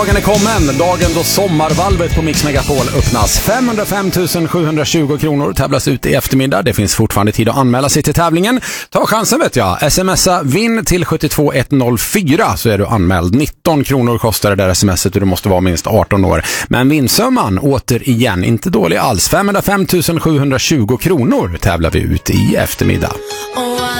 Dagen är kommen, dagen då sommarvalvet på Mix Megapol öppnas. 505 720 kronor tävlas ut i eftermiddag. Det finns fortfarande tid att anmäla sig till tävlingen. Ta chansen vet jag. Smsa vinn till 72104 så är du anmäld. 19 kronor kostar det där smset och du måste vara minst 18 år. Men vinsumman återigen inte dålig alls. 505 720 kronor tävlar vi ut i eftermiddag.